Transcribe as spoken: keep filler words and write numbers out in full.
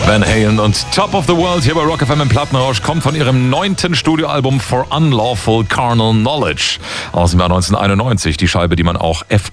Van Halen und Top of the World hier bei Rock F M im Plattenrausch kommt von ihrem neunten Studioalbum For Unlawful Carnal Knowledge aus dem Jahr neunzehnhunderteinundneunzig. Die Scheibe, die man auch F